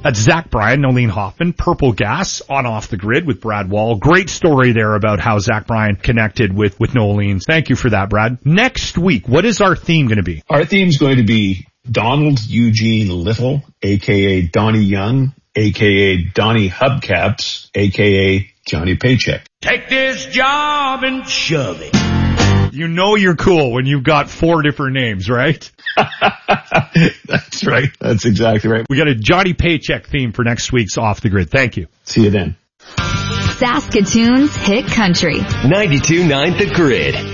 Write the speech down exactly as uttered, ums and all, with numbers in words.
That's Zach Bryan, Nolene Hoffman, Purple Gas on Off the Grid with Brad Wall. Great story there about how Zach Bryan connected with, with Nolene. Thank you for that, Brad. Next week, what is our theme going to be? Our theme's going to be Donald Eugene Little, a k a. Donnie Young, a k a. Donnie Hubcaps, a k a. Johnny Paycheck. Take this job and shove it. You know you're cool when you've got four different names, right? That's right. That's exactly right. We got a Johnny Paycheck theme for next week's Off the Grid. Thank you. See you then. Saskatoon's Hit Country. ninety-two point nine The Grid.